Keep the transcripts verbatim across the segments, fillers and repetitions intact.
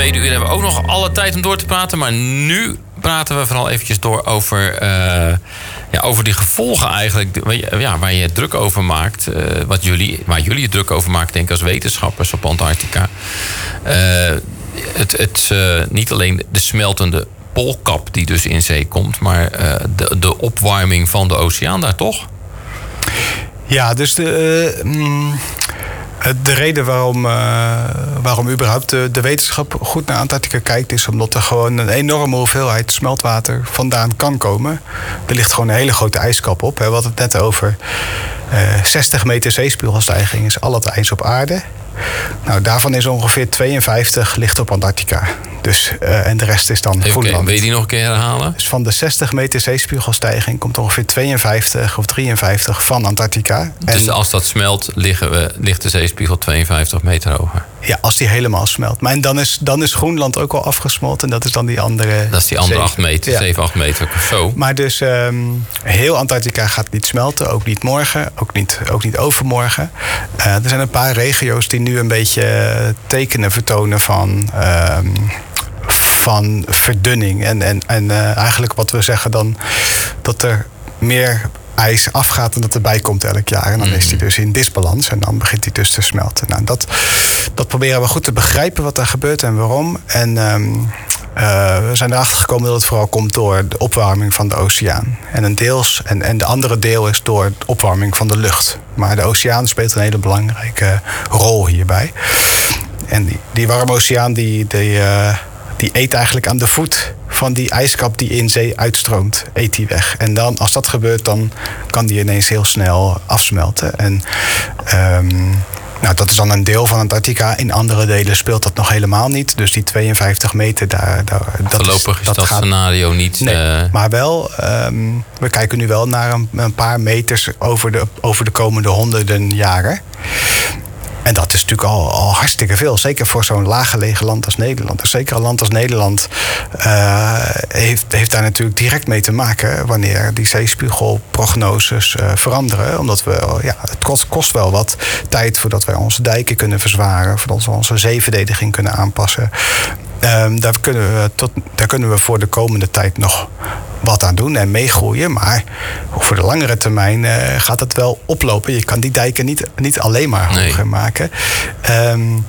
tweede uur hebben we ook nog alle tijd om door te praten. Maar nu praten we vooral eventjes door over, uh, ja, over die gevolgen eigenlijk. Ja, waar je het druk over maakt. Uh, wat jullie, waar jullie het druk over maken, denk ik, als wetenschappers op Antarctica. Uh, het, het, uh, niet alleen de smeltende poolkap die dus in zee komt, maar uh, de, de opwarming van de oceaan daar, toch? Ja, dus de, uh, mm, de reden waarom, uh, waarom überhaupt de, de wetenschap goed naar Antarctica kijkt, is omdat er gewoon een enorme hoeveelheid smeltwater vandaan kan komen. Er ligt gewoon een hele grote ijskap op. Hè. We hadden het net over uh, zestig meter zeespiegelstijging is al het ijs op aarde. Nou, daarvan is ongeveer tweeënvijftig ligt op Antarctica. Dus, uh, en de rest is dan Groenland. Okay, wil je die nog een keer herhalen? Dus van de zestig meter zeespiegelstijging komt ongeveer tweeënvijftig of drieënvijftig van Antarctica. Dus en, als dat smelt, liggen we, ligt de zeespiegel tweeënvijftig meter hoger? Ja, als die helemaal smelt. Maar dan is, dan is Groenland ook al afgesmolten. Dat is dan die andere... Dat is die andere acht meter, ja. zeven, acht meter of zo. Maar dus um, heel Antarctica gaat niet smelten. Ook niet morgen, ook niet, ook niet overmorgen. Uh, er zijn een paar regio's die nu een beetje tekenen vertonen van... Um, van verdunning. En, en, en uh, eigenlijk wat we zeggen dan... dat er meer ijs afgaat en dat erbij komt elk jaar. En dan is die dus in disbalans en dan begint hij dus te smelten. Nou, dat, dat proberen we goed te begrijpen wat er gebeurt en waarom. En um, uh, we zijn erachter gekomen dat het vooral komt door de opwarming van de oceaan. En een deels, en, en de andere deel is door de opwarming van de lucht. Maar de oceaan speelt een hele belangrijke rol hierbij. En die, die warme oceaan die... die uh, die eet eigenlijk aan de voet van die ijskap die in zee uitstroomt, eet die weg. En dan, als dat gebeurt, dan kan die ineens heel snel afsmelten. En um, nou, dat is dan een deel van Antarctica. In andere delen speelt dat nog helemaal niet. Dus die tweeënvijftig meter, daar... daar dat Voorlopig is, is dat, dat gaat, scenario niet... Nee, uh... maar wel, um, we kijken nu wel naar een, een paar meters over de, over de komende honderden jaren. En dat is natuurlijk al, al hartstikke veel. Zeker voor zo'n laaggelegen land als Nederland. Dus zeker een land als Nederland uh, heeft, heeft daar natuurlijk direct mee te maken wanneer die zeespiegelprognoses uh, veranderen. Omdat we, ja, het kost, kost wel wat tijd voordat wij onze dijken kunnen verzwaren. Voordat we onze zeeverdediging kunnen aanpassen. Um, daar, kunnen we tot, daar kunnen we voor de komende tijd nog wat aan doen en meegroeien. Maar voor de langere termijn uh, gaat het wel oplopen. Je kan die dijken niet, niet alleen maar hoger nee. maken. Um,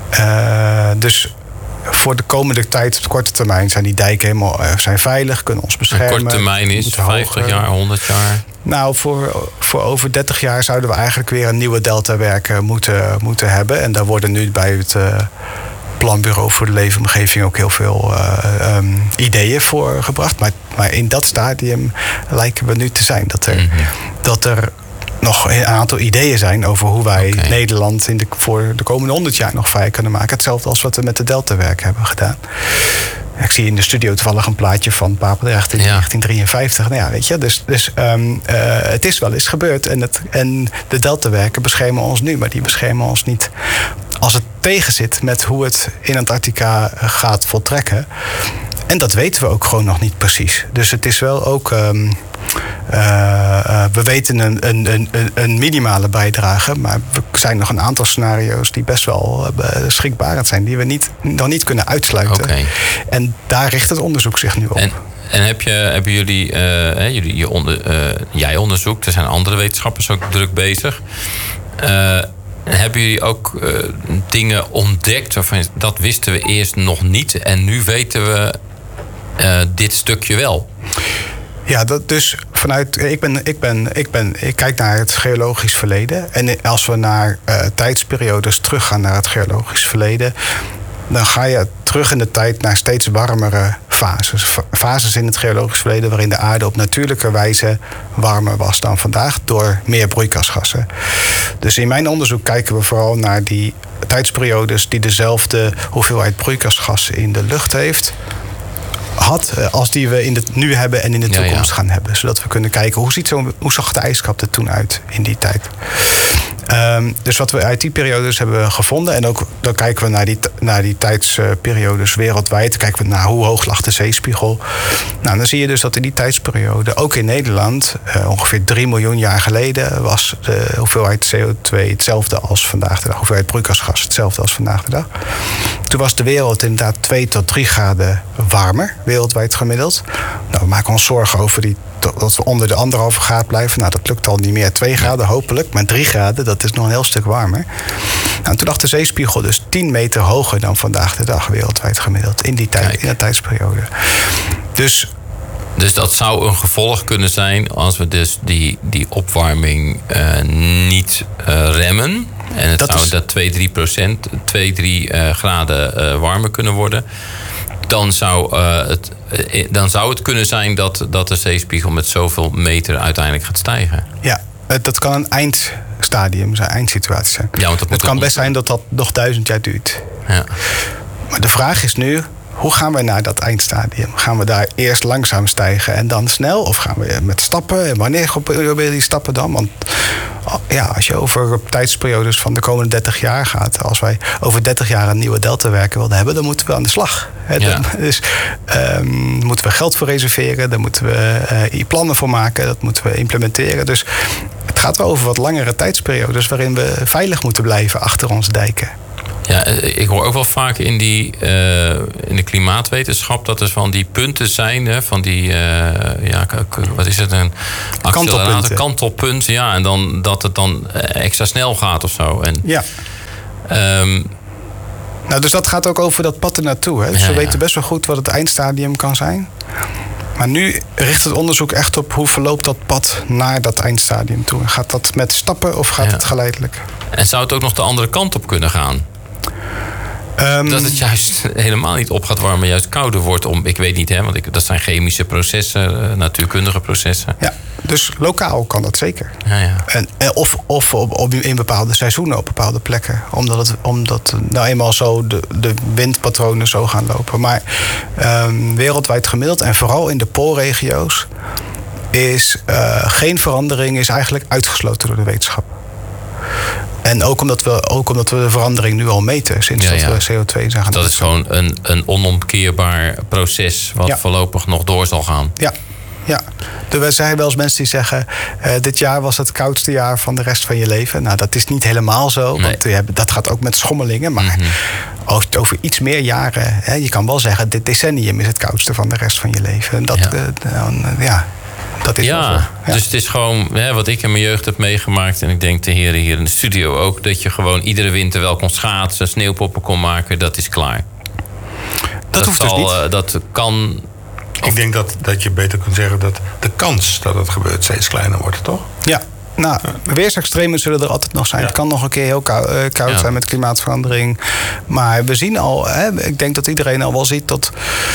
uh, dus voor de komende tijd, op de korte termijn, zijn die dijken helemaal uh, zijn veilig, kunnen ons beschermen. Een korte termijn is vijftig jaar, honderd jaar? Nou, voor, voor over dertig jaar zouden we eigenlijk weer een nieuwe deltawerken moeten, moeten hebben. En daar worden nu bij het... Uh, Planbureau voor de Leefomgeving ook heel veel uh, um, ideeën voor gebracht. Maar, maar in dat stadium lijken we nu te zijn. Dat er, mm-hmm. dat er nog een aantal ideeën zijn over hoe wij okay. Nederland in de, voor de komende honderd jaar nog vrij kunnen maken. Hetzelfde als wat we met de Deltawerken hebben gedaan. Ik zie in de studio toevallig een plaatje van Papendrecht in ja. negentien drieënvijftig. Nou ja, weet je, dus, dus um, uh, het is wel eens gebeurd. En, het, en de Deltawerken beschermen ons nu, maar die beschermen ons niet als het tegenzit met hoe het in Antarctica gaat voltrekken. En dat weten we ook gewoon nog niet precies. Dus het is wel ook... Um, uh, uh, we weten een, een, een, een minimale bijdrage, maar er zijn nog een aantal scenario's die best wel uh, schrikbarend zijn, die we niet, nog niet kunnen uitsluiten. Okay. En daar richt het onderzoek zich nu op. En, en heb je, hebben jullie, uh, jullie je onder, uh, jij onderzoekt, er zijn andere wetenschappers ook druk bezig. Uh, Hebben jullie ook uh, dingen ontdekt waarvan dat wisten we eerst nog niet en nu weten we uh, dit stukje wel? Ja, dat dus vanuit. Ik, ben, ik, ben, ik, ben, ik kijk naar het geologisch verleden. En als we naar uh, tijdsperiodes teruggaan naar het geologisch verleden, dan ga je terug in de tijd naar steeds warmere fases. Fases in het geologisch verleden waarin de aarde op natuurlijke wijze warmer was dan vandaag door meer broeikasgassen. Dus in mijn onderzoek kijken we vooral naar die tijdsperiodes die dezelfde hoeveelheid broeikasgas in de lucht heeft, had als die we in het nu hebben en in de toekomst ja, ja. gaan hebben. Zodat we kunnen kijken hoe, ziet zo, hoe zag de ijskap er toen uit in die tijd. Um, dus wat we uit die periodes hebben gevonden, en ook dan kijken we naar die, naar die tijdsperiodes wereldwijd, dan kijken we naar hoe hoog lag de zeespiegel. Nou, dan zie je dus dat in die tijdsperiode, ook in Nederland, uh, ongeveer drie miljoen jaar geleden, was de hoeveelheid C O twee hetzelfde als vandaag de dag, hoeveelheid broeikasgas hetzelfde als vandaag de dag. Toen toen was de wereld inderdaad twee tot drie graden warmer, wereldwijd gemiddeld. Nou, we maken ons zorgen over die, dat we onder de anderhalve graad blijven. Nou, dat lukt al niet meer. Twee graden hopelijk, maar drie graden, dat is nog een heel stuk warmer. Nou, en toen lag de zeespiegel dus tien meter hoger dan vandaag de dag, wereldwijd gemiddeld. In die tijd, in de tijdsperiode. Dus... Dus dat zou een gevolg kunnen zijn als we dus die, die opwarming uh, niet uh, remmen. En het dat zou is... dat twee, drie procent, twee, drie uh, graden uh, warmer kunnen worden. Dan zou, uh, het, uh, dan zou het kunnen zijn dat, dat de zeespiegel met zoveel meter uiteindelijk gaat stijgen. Ja, dat kan een eindstadium zijn, eindsituatie zijn. Ja, want dat het kan best zijn dat dat nog duizend jaar duurt. Ja. Maar de vraag is nu... Hoe gaan we naar dat eindstadium? Gaan we daar eerst langzaam stijgen en dan snel? Of gaan we met stappen? En wanneer gebeuren die stappen dan? Want ja, als je over tijdsperiodes van de komende dertig jaar gaat... als wij over dertig jaar een nieuwe deltawerken wilden hebben... dan moeten we aan de slag. Ja. Dan, dus um, moeten we geld voor reserveren. Daar moeten we uh, plannen voor maken. Dat moeten we implementeren. Dus het gaat wel over wat langere tijdsperiodes... waarin we veilig moeten blijven achter onze dijken. Ja, ik hoor ook wel vaak in, die, uh, in de klimaatwetenschap dat er van die punten zijn, hè, van die, uh, ja, wat is het, een kantelpunten. kantelpunten, ja, en dan dat het dan extra snel gaat of zo. En, ja. Um, nou, dus dat gaat ook over dat pad ernaartoe. Hè? Dus ja, we weten ja. best wel goed wat het eindstadium kan zijn. Maar nu richt het onderzoek echt op hoe verloopt dat pad naar dat eindstadium toe. Gaat dat met stappen of gaat ja. het geleidelijk? En zou het ook nog de andere kant op kunnen gaan? Um, dat het juist helemaal niet op gaat warmen, juist kouder wordt. Om, ik weet niet, hè, want ik, dat zijn chemische processen, natuurkundige processen. Ja, dus lokaal kan dat zeker. Ja, ja. En, of of op, op, in bepaalde seizoenen op bepaalde plekken. Omdat, het, omdat nou eenmaal zo de, de windpatronen zo gaan lopen. Maar um, wereldwijd gemiddeld en vooral in de poolregio's... is uh, geen verandering is eigenlijk uitgesloten door de wetenschap. En ook omdat, we, ook omdat we de verandering nu al meten sinds ja, ja. dat we C O twee zijn gaan Dat doen. Is gewoon een, een onomkeerbaar proces wat ja. voorlopig nog door zal gaan. Ja, ja. Er zijn wel eens mensen die zeggen... Uh, dit jaar was het koudste jaar van de rest van je leven. Nou, dat is niet helemaal zo. Nee. Want uh, dat gaat ook met schommelingen. Maar mm-hmm. over iets meer jaren... Hè, je kan wel zeggen, dit decennium is het koudste van de rest van je leven. En dat, ja... Uh, uh, ja Dat is ja, ja, dus het is gewoon hè, wat ik in mijn jeugd heb meegemaakt. En ik denk de heren hier in de studio ook. Dat je gewoon iedere winter wel kon schaatsen, sneeuwpoppen kon maken. Dat is klaar. Dat, dat hoeft zal, dus niet. Uh, dat kan... Ik denk dat, dat je beter kunt zeggen dat de kans dat het gebeurt steeds kleiner wordt, toch? Ja. Nou, weersextremen zullen er altijd nog zijn. Ja. Het kan nog een keer heel koud, uh, koud ja. zijn met klimaatverandering. Maar we zien al, hè, ik denk dat iedereen al wel ziet dat...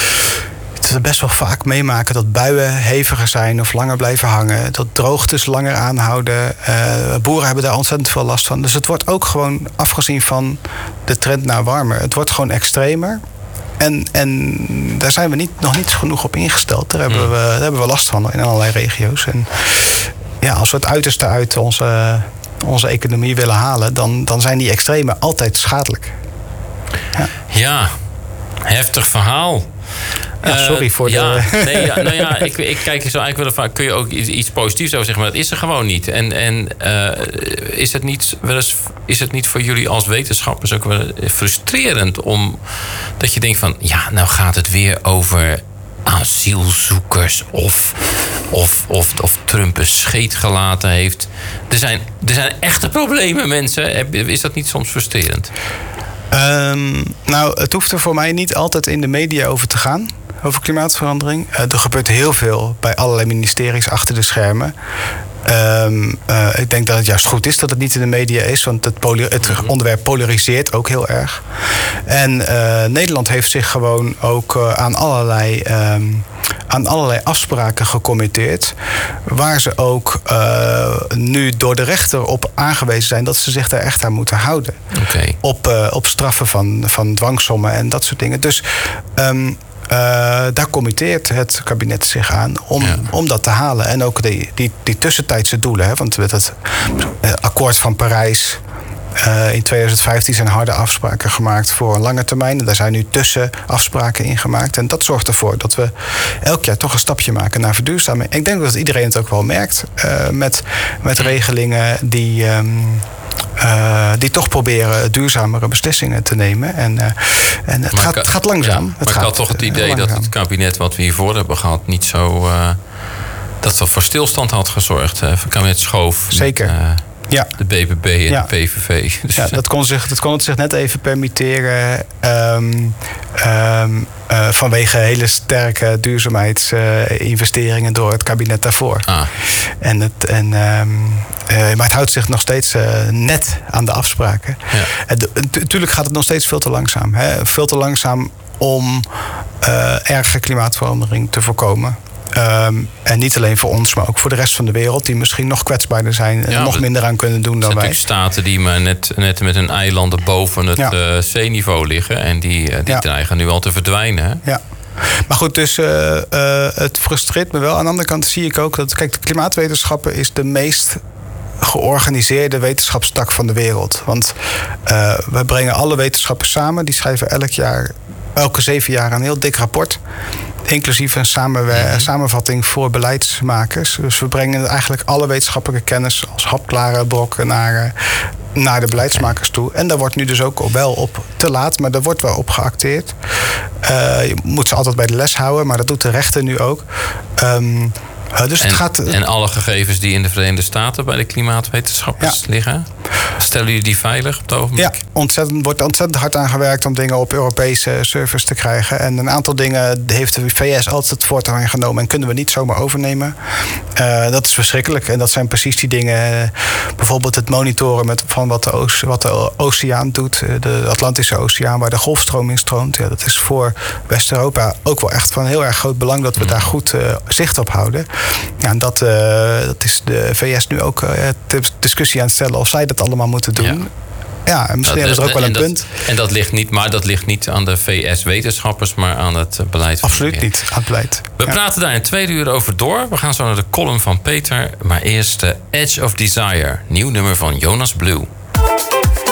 dat we best wel vaak meemaken dat buien heviger zijn of langer blijven hangen. Dat droogtes langer aanhouden. Uh, boeren hebben daar ontzettend veel last van. Dus het wordt ook gewoon, afgezien van de trend naar warmer... het wordt gewoon extremer. En, en daar zijn we niet, nog niet genoeg op ingesteld. Daar hebben, we, daar hebben we last van in allerlei regio's. En ja, als we het uiterste uit onze, onze economie willen halen... Dan, dan zijn die extremen altijd schadelijk. Ja, ja heftig verhaal. Ja, sorry voor uh, ja, de... Nee, ja, nou ja, ik, ik kijk zo eigenlijk wel vaak... kun je ook iets, iets positiefs over zeggen, maar dat is er gewoon niet. En, en uh, is, het niet wel eens, is het niet voor jullie als wetenschappers ook wel frustrerend... om dat je denkt van, ja, nou gaat het weer over asielzoekers... of, of, of, of Trump een scheet gelaten heeft. Er zijn, er zijn echte problemen, mensen. Is dat niet soms frustrerend? Um, nou, het hoeft er voor mij niet altijd in de media over te gaan... over klimaatverandering. Uh, er gebeurt heel veel bij allerlei ministeries achter de schermen. Um, uh, ik denk dat het juist goed is dat het niet in de media is... want het, poli- het onderwerp polariseert ook heel erg. En uh, Nederland heeft zich gewoon ook uh, aan allerlei... Um, aan allerlei afspraken gecommitteerd... waar ze ook uh, nu door de rechter op aangewezen zijn... dat ze zich daar echt aan moeten houden. Okay. Op, uh, op straffen van, van dwangsommen en dat soort dingen. Dus um, uh, daar committeert het kabinet zich aan om, ja. om dat te halen. En ook die, die, die tussentijdse doelen. Hè, want met het uh, akkoord van Parijs... Uh, in tweeduizend vijftien zijn harde afspraken gemaakt voor een lange termijn. En daar zijn nu tussenafspraken in gemaakt. En dat zorgt ervoor dat we elk jaar toch een stapje maken naar verduurzaming. Ik denk dat iedereen het ook wel merkt. Uh, met, met regelingen die, um, uh, die toch proberen duurzamere beslissingen te nemen. En, uh, en het, gaat, ik, het gaat langzaam. Ja, het maar gaat, ik had toch het idee dat het kabinet wat we hiervoor hebben gehad niet zo... Uh, dat dat voor stilstand had gezorgd. Uh, het kabinet Schoof. Zeker. Met, uh, ja. De B B B en ja. de P V V. Dus ja, dat, kon zich, dat kon het zich net even permitteren. Um, um, uh, vanwege hele sterke duurzaamheidsinvesteringen uh, door het kabinet daarvoor. Ah. En het, en, um, uh, maar het houdt zich nog steeds uh, net aan de afspraken. Ja. Natuurlijk gaat het nog steeds veel te langzaam. Hè? Veel te langzaam om uh, erge klimaatverandering te voorkomen. Um, en niet alleen voor ons, maar ook voor de rest van de wereld... die misschien nog kwetsbaarder zijn en ja, nog minder aan kunnen doen dan wij. Er zijn natuurlijk staten die maar net, net met hun eilanden boven het ja. uh, zeeniveau liggen... en die, uh, die ja. dreigen nu al te verdwijnen. Hè? Ja. Maar goed, dus uh, uh, het frustreert me wel. Aan de andere kant zie ik ook dat... Kijk, de klimaatwetenschappen is de meest georganiseerde wetenschapstak van de wereld. Want uh, wij brengen alle wetenschappers samen. Die schrijven elk jaar, elke zeven jaar een heel dik rapport... inclusief een samenwer- mm-hmm. samenvatting voor beleidsmakers. Dus we brengen eigenlijk alle wetenschappelijke kennis als hapklare brokken naar, naar de beleidsmakers toe. En daar wordt nu dus ook wel op te laat, maar daar wordt wel op geacteerd. Uh, je moet ze altijd bij de les houden, maar dat doet de rechter nu ook. Um, Uh, dus en, het gaat, uh, en alle gegevens die in de Verenigde Staten bij de klimaatwetenschappers ja. liggen, stellen jullie die veilig op het ogenblik? Ja, ontzettend, wordt ontzettend hard aan gewerkt om dingen op Europese servers te krijgen. En een aantal dingen heeft de V S altijd het voortouw in genomen en kunnen we niet zomaar overnemen. Uh, dat is verschrikkelijk. En dat zijn precies die dingen, bijvoorbeeld het monitoren met, van wat de, oce- wat de oceaan doet, de Atlantische Oceaan, waar de golfstroom in stroomt. Ja, dat is voor West-Europa ook wel echt van heel erg groot belang dat we daar goed uh, zicht op houden. Ja, en dat, uh, dat is de V S nu ook uh, ter discussie aan het stellen of zij dat allemaal moeten doen. Ja. Ja, en misschien dat, hebben ze er ook wel een dat, punt. En dat ligt niet, maar dat ligt niet aan de V S-wetenschappers, maar aan het beleid. Absoluut niet, aan het beleid. We ja. praten daar in tweede uur over door. We gaan zo naar de column van Peter. Maar eerst uh, Edge of Desire, nieuw nummer van Jonas Blue.